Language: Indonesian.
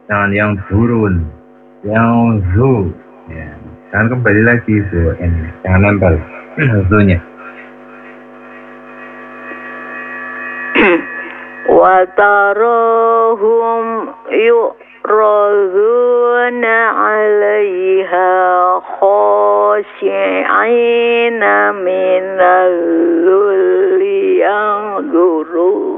Jangan yang turun, yang zu. Ya. Jangan kembali lagi zu ini. Jangan nempel zunya. وتراهم يعرضون عليها خاشعين من الذل ينظرون